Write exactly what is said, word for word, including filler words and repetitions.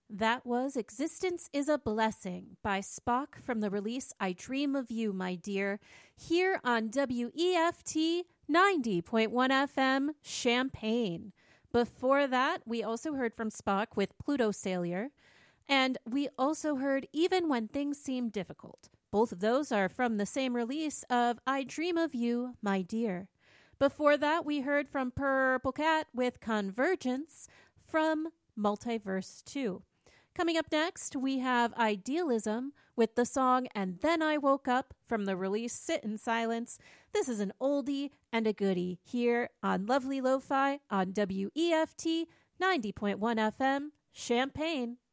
That was Existence is a Blessing by Spock from the release I Dream of You, My Dear, here on W E F T ninety point one F M, Champaign. Before that, we also heard from Spock with Pluto Sailor, and we also heard Even When Things Seem Difficult. Both of those are from the same release of I Dream of You, My Dear. Before that, we heard from Purple Cat with Convergence from Multiverse two. Coming up next, we have Idealism with the song And Then I Woke Up from the release Sit in Silence. This is an oldie and a goodie here on Lovely Lo-Fi on W E F T ninety point one F M, Champaign.